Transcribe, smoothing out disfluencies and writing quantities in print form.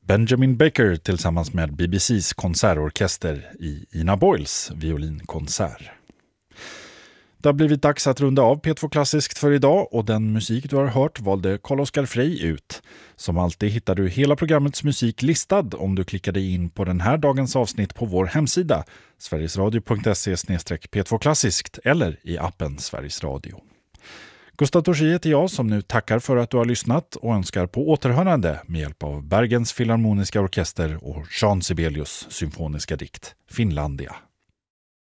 Benjamin Baker tillsammans med BBCs konsertorkester i Ina Boyles violinkonsert. Det har blivit dags att runda av P2 Klassiskt för idag och den musik du har hört valde Carl-Oskar Frey ut. Som alltid hittar du hela programmets musik listad om du klickar dig in på den här dagens avsnitt på vår hemsida sverigesradio.se/P2 Klassiskt eller i appen Sveriges Radio. Gustav Torsi heter jag som nu tackar för att du har lyssnat och önskar på återhörande med hjälp av Bergens Filharmoniska Orkester och Jean Sibelius symfoniska dikt Finlandia.